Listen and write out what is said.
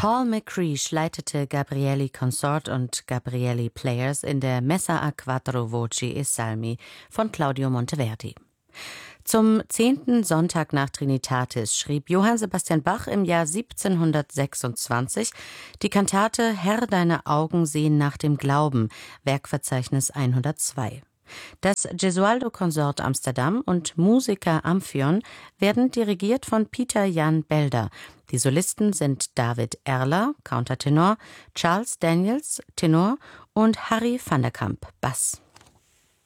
Paul McCreesh leitete Gabrieli Consort und Gabrieli Players in der Messa a quattro voci e salmi von Claudio Monteverdi. Zum 10. Sonntag nach Trinitatis schrieb Johann Sebastian Bach im Jahr 1726 die Kantate »Herr, deine Augen sehen nach dem Glauben«, Werkverzeichnis 102. Das Gesualdo-Konsort Amsterdam und Musica Amphion werden dirigiert von Pieter Jan Belder. Die Solisten sind David Erler, Countertenor, Charles Daniels, Tenor und Harry van der Kamp, Bass.